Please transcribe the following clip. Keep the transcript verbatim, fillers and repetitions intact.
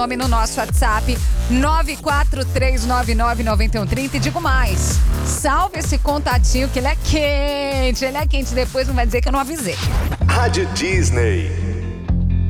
Nome no nosso WhatsApp nove quatro três nove nove nove um três zero. E digo mais, salve esse contatinho que ele é quente, ele é quente, depois não vai dizer que eu não avisei. Rádio Disney.